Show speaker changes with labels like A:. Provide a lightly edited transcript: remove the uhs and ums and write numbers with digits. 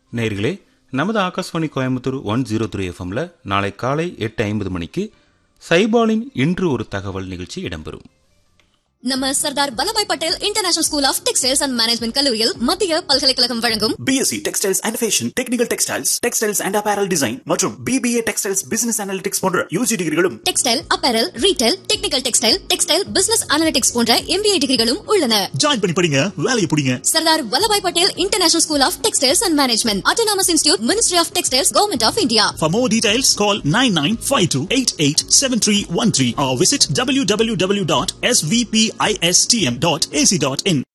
A: நேயர்களே, நமது ஆகாஷ்வாணி கோயம்புத்தூர் 103 எஃப்எம்ல நாளை காலை 8:50 மணிக்கு சைபாலின் இன்று ஒரு தகவல் நிகழ்ச்சி இடம்பெறும்.
B: நம்ம Sardar Vallabhbhai Patel international school of textiles and management கல்லூரியில் மத்திய பல்கலைக்கழகம் வழங்கும்
C: BSc textiles and fashion, technical textiles, textiles and apparel design மற்றும் BBA டெக்ஸ்டைல்ஸ் பிசினஸ் அனாலிட்டிக்ஸ் போன்ற UG டிகிரிகளும்,
B: textile, apparel, retail, technical textile business analytics போன்ற MBA டிகிரிகளும் உள்ளன.
C: ஜாயின் பண்ணி படிங்க, வேலையை பிடிங்க.
B: Sardar Vallabhbhai Patel international school of textiles and management, autonomous institute, ministry of textiles, government of India.
C: For more details, call 9952887313 or visit www.svpistm.ac.in.